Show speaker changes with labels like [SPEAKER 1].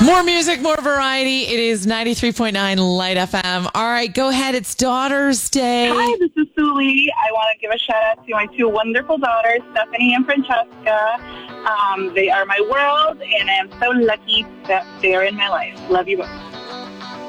[SPEAKER 1] More music, more variety. It is 93.9 Light FM. All right, go ahead. It's Daughter's Day.
[SPEAKER 2] Hi, this is Suli. I want to give a shout out to my two wonderful daughters, Stephanie and Francesca. They are my world, and I am so lucky that they are in my life. Love you both.